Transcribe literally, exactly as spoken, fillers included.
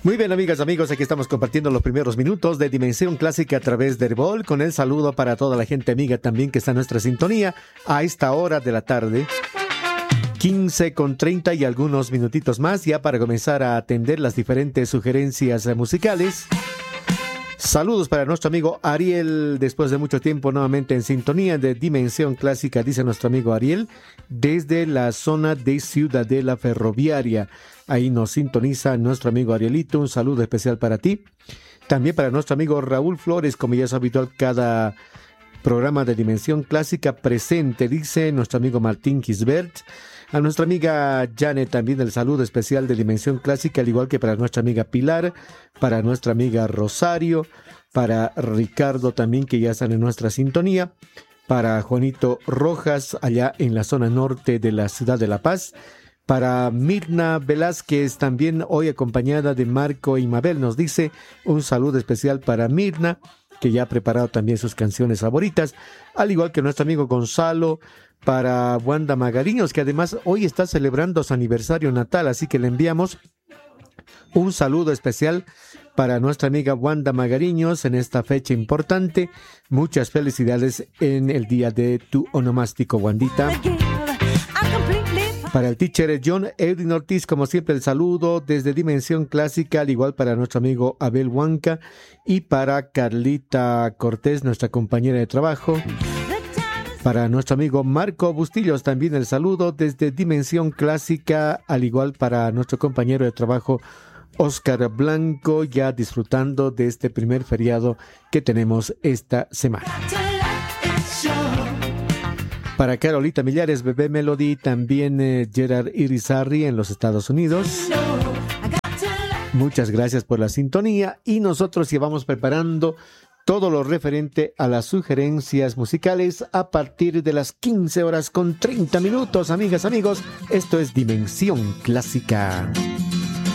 Muy bien, amigas, amigos, aquí estamos compartiendo los primeros minutos de Dimensión Clásica a través de Herbol, con el saludo para toda la gente amiga también que está en nuestra sintonía a esta hora de la tarde. quince con treinta y algunos minutitos más ya para comenzar a atender las diferentes sugerencias musicales. Saludos para nuestro amigo Ariel, después de mucho tiempo nuevamente en sintonía de Dimensión Clásica, dice nuestro amigo Ariel, desde la zona de Ciudadela Ferroviaria. Ahí nos sintoniza nuestro amigo Arielito, un saludo especial para ti. También para nuestro amigo Raúl Flores, como ya es habitual cada programa de Dimensión Clásica presente, dice nuestro amigo Martín Gisbert. A nuestra amiga Janet también el saludo especial de Dimensión Clásica, al igual que para nuestra amiga Pilar, para nuestra amiga Rosario, para Ricardo también, que ya están en nuestra sintonía, para Juanito Rojas, allá en la zona norte de la ciudad de La Paz, para Mirna Velázquez, también hoy acompañada de Marco y Mabel, nos dice un saludo especial para Mirna, que ya ha preparado también sus canciones favoritas, al igual que nuestro amigo Gonzalo, para Wanda Magariños, que además hoy está celebrando su aniversario natal, así que le enviamos un saludo especial para nuestra amiga Wanda Magariños en esta fecha importante. Muchas felicidades en el día de tu onomástico, Wandita. Para el teacher John Edwin Ortiz, como siempre, el saludo desde Dimensión Clásica, al igual para nuestro amigo Abel Huanca y para Carlita Cortés, nuestra compañera de trabajo. Para nuestro amigo Marco Bustillos, también el saludo desde Dimensión Clásica, al igual para nuestro compañero de trabajo Oscar Blanco, ya disfrutando de este primer feriado que tenemos esta semana. Para Carolita Millares, Bebé Melody, también eh, Gerard Irizarry en los Estados Unidos. Muchas gracias por la sintonía y nosotros llevamos preparando todo lo referente a las sugerencias musicales a partir de las quince horas con treinta minutos, amigas, amigos. Esto es Dimensión Clásica.